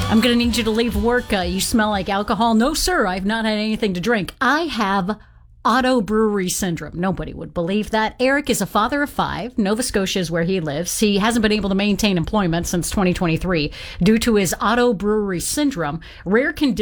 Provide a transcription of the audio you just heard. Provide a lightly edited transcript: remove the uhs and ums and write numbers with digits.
I'm going to need you to leave work. You smell like alcohol. No, sir, I've not had anything to drink. I have auto brewery syndrome. Nobody would believe that. Eric is a father of 5. Nova Scotia is where he lives. He hasn't been able to maintain employment since 2023 due to his auto brewery syndrome. Rare condition.